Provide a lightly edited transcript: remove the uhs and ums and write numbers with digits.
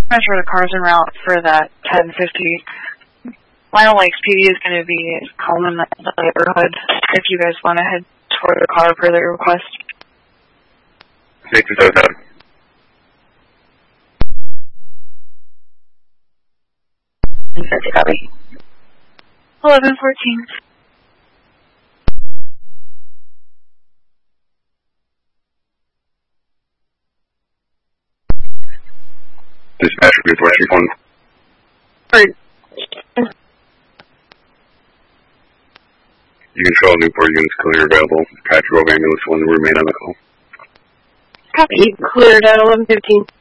Measure the cars en route for that 1050. Lionel Lakes PD is going to be calm in the neighborhood if you guys want to head toward the car per their request. 677. Copy. 1114. Dispatch report 1. You control Newport units clear available. Patrol ambulance 1 will remain on the call. Copy. Cleared at 11:15.